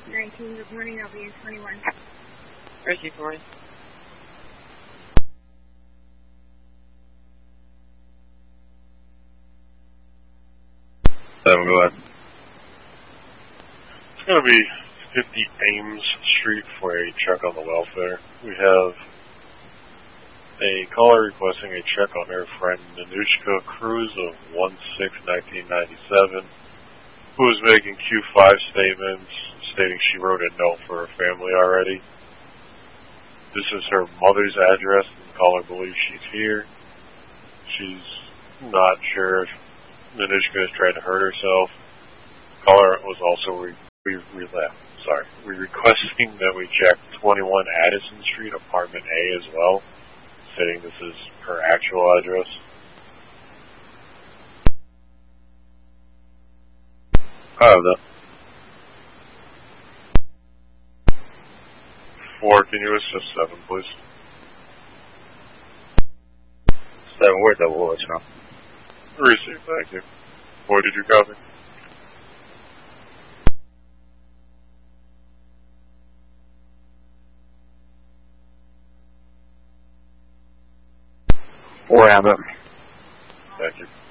19, good morning, I'll be in 21. Tracy, good morning. Go ahead. It's going to be 50 Ames Street for a check on the welfare. We have a caller requesting a check on her friend Nanushka Cruz of 1/6/1997, who is making Q5 statements stating she wrote a note for her family already. This is her mother's address, and the caller believes she's here. She's not sure if Nanushka has tried to hurt herself. The caller was also requesting that we check 21 Addison Street, apartment A as well, stating this is her actual address. I have that. 4, can you assist 7, please? 7, where's that? We'll let you know. Received, thank you. 4, did you copy? Or have it. Thank you.